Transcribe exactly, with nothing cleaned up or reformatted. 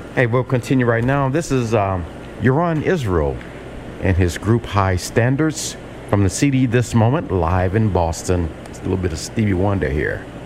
Hey, we'll continue right now. This is um, Yaron Israel and his group High Standards from the C D This Moment, live in Boston. It's a little bit of Stevie Wonder here.